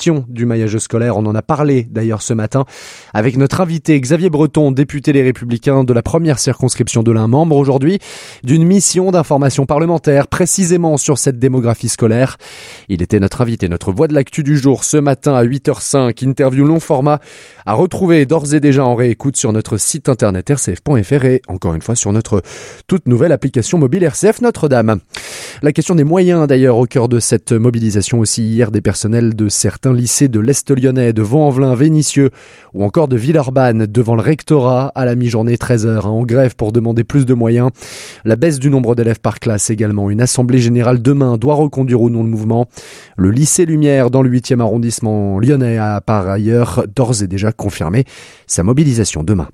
gestion du maillage scolaire. On en a parlé d'ailleurs ce matin avec notre invité Xavier Breton, député Les Républicains de la première circonscription de l'Ain, membre aujourd'hui d'une mission d'information parlementaire précisément sur cette démographie scolaire. Il était notre invité, notre voix de l'actu du jour ce matin à 8h05. Interview long format à retrouver d'ores et déjà en réécoute sur notre site internet rcf.fr et encore une fois sur notre toute nouvelle application mobile RCF Notre-Dame. La question des moyens d'ailleurs au cœur de cette mobilisation aussi hier des personnels de certains lycées de l'Est lyonnais, de Vaux-en-Velin, Vénissieux ou encore de Villeurbanne devant le rectorat à la mi-journée 13h en grève pour demander plus de moyens. La baisse du nombre d'élèves par classe également. Une assemblée générale demain doit reconduire ou non le mouvement. Le lycée Lumière dans le 8e arrondissement lyonnais a par ailleurs d'ores et déjà confirmé sa mobilisation demain.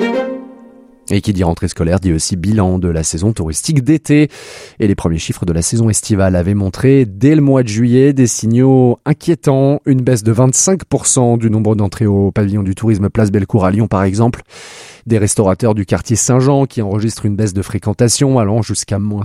Et qui dit rentrée scolaire dit aussi bilan de la saison touristique d'été. Et les premiers chiffres de la saison estivale avaient montré dès le mois de juillet des signaux inquiétants. Une baisse de 25% du nombre d'entrées au pavillon du tourisme Place Bellecour à Lyon par exemple. Des restaurateurs du quartier Saint-Jean qui enregistrent une baisse de fréquentation allant jusqu'à moins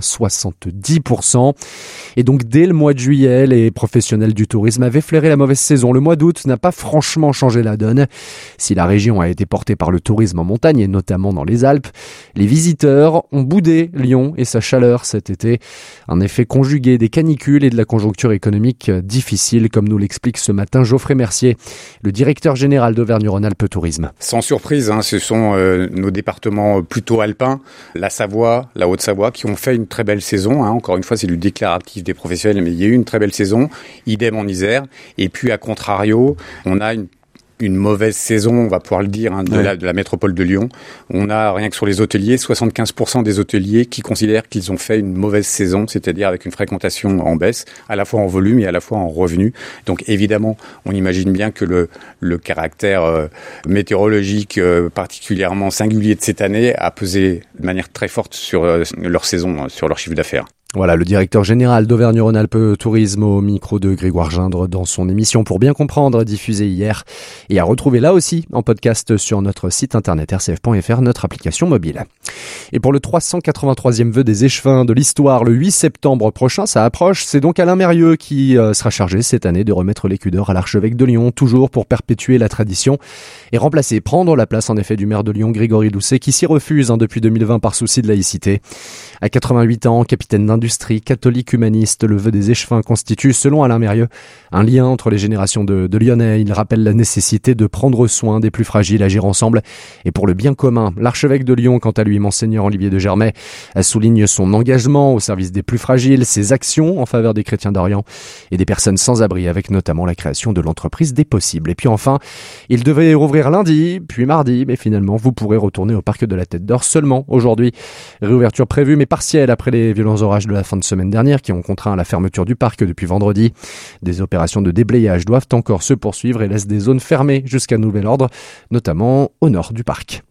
70%. Et donc dès le mois de juillet, les professionnels du tourisme avaient flairé la mauvaise saison. Le mois d'août n'a pas franchement changé la donne. Si la région a été portée par le tourisme en montagne et notamment dans les Alpes, les visiteurs ont boudé Lyon et sa chaleur cet été. Un effet conjugué des canicules et de la conjoncture économique difficile, comme nous l'explique ce matin Geoffrey Mercier, le directeur général d'Auvergne-Rhône-Alpes Tourisme. Sans surprise, ce sont nos départements plutôt alpins, la Savoie, la Haute-Savoie, qui ont fait une très belle saison. Encore une fois, c'est du déclaratif des professionnels, mais il y a eu une très belle saison. Idem en Isère. Et puis, à contrario, on a une mauvaise saison, on va pouvoir le dire, de la métropole de Lyon. On a, rien que sur les hôteliers, 75% des hôteliers qui considèrent qu'ils ont fait une mauvaise saison, c'est-à-dire avec une fréquentation en baisse, à la fois en volume et à la fois en revenu. Donc évidemment, on imagine bien que le caractère météorologique particulièrement singulier de cette année a pesé de manière très forte sur leur saison, sur leur chiffre d'affaires. Voilà, le directeur général d'Auvergne-Rhône-Alpes Tourisme au micro de Grégoire Gindre dans son émission Pour bien comprendre, diffusée hier et à retrouver là aussi en podcast sur notre site internet rcf.fr, notre application mobile. Et pour le 383e vœu des échevins de l'histoire, le 8 septembre prochain, ça approche, c'est donc Alain Mérieux qui sera chargé cette année de remettre l'écu d'or à l'archevêque de Lyon, toujours pour perpétuer la tradition et prendre la place en effet du maire de Lyon, Grégory Doucet, qui s'y refuse depuis 2020 par souci de laïcité. À 88 ans, capitaine d'industrie, catholique humaniste, le vœu des échevins constitue, selon Alain Mérieux, un lien entre les générations de Lyonnais. Il rappelle la nécessité de prendre soin des plus fragiles, agir ensemble et pour le bien commun. L'archevêque de Lyon, quant à lui, Monseigneur Olivier de Germay, souligne son engagement au service des plus fragiles, ses actions en faveur des chrétiens d'Orient et des personnes sans abri, avec notamment la création de l'entreprise des possibles. Et puis enfin, il devait rouvrir lundi, puis mardi, mais finalement, vous pourrez retourner au parc de la Tête d'Or seulement aujourd'hui. Réouverture prévue, mais partielle après les violents orages de la fin de semaine dernière qui ont contraint à la fermeture du parc depuis vendredi. Des opérations de déblayage doivent encore se poursuivre et laissent des zones fermées jusqu'à nouvel ordre, notamment au nord du parc.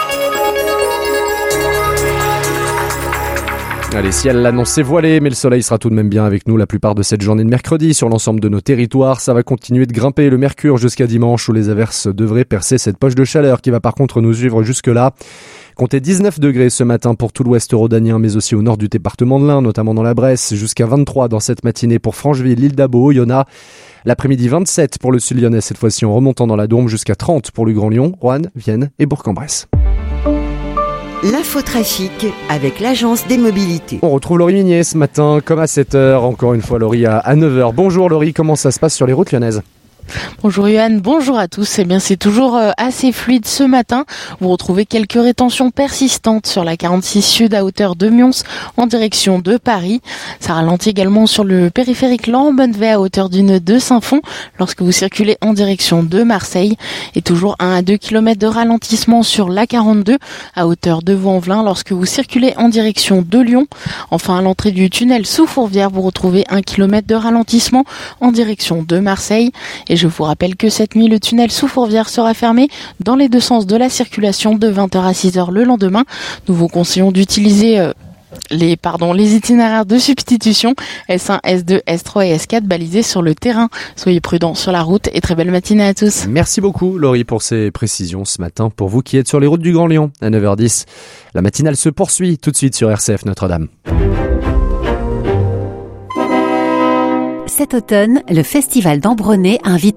Allez, ciel annoncé voilé, mais le soleil sera tout de même bien avec nous la plupart de cette journée de mercredi sur l'ensemble de nos territoires. Ça va continuer de grimper le mercure jusqu'à dimanche où les averses devraient percer cette poche de chaleur qui va par contre nous suivre jusque-là. Comptez 19 degrés ce matin pour tout l'ouest rhodanien, mais aussi au nord du département de l'Ain, notamment dans la Bresse, jusqu'à 23 dans cette matinée pour Francheville, l'île d'Abo, Oyonnax. L'après-midi 27 pour le sud lyonnais, cette fois-ci en remontant dans la Drôme, jusqu'à 30 pour le Grand Lyon, Roanne, Vienne et Bourg-en-Bresse. L'infotrafic avec l'agence des mobilités. On retrouve Laurie Minier ce matin, comme à 7h. Encore une fois, Laurie à 9h. Bonjour Laurie, comment ça se passe sur les routes lyonnaises ? Bonjour Yoann, bonjour à tous. C'est toujours assez fluide ce matin. Vous retrouvez quelques rétentions persistantes sur la 46 Sud à hauteur de Mions en direction de Paris. Ça ralentit également sur le périphérique Laurent-Bonnevet à hauteur du nœud de Saint-Fond lorsque vous circulez en direction de Marseille. Et toujours 1 à 2 km de ralentissement sur la 42 à hauteur de Vaux-en-Velin lorsque vous circulez en direction de Lyon. Enfin, à l'entrée du tunnel sous Fourvière, vous retrouvez 1 km de ralentissement en direction de Marseille. Et je vous rappelle que cette nuit, le tunnel sous Fourvière sera fermé dans les deux sens de la circulation de 20h à 6h le lendemain. Nous vous conseillons d'utiliser les itinéraires de substitution S1, S2, S3 et S4 balisés sur le terrain. Soyez prudents sur la route et très belle matinée à tous. Merci beaucoup Laurie pour ces précisions ce matin. Pour vous qui êtes sur les routes du Grand Lyon à 9h10, la matinale se poursuit tout de suite sur RCF Notre-Dame. Cet automne, le Festival d'Ambronay invite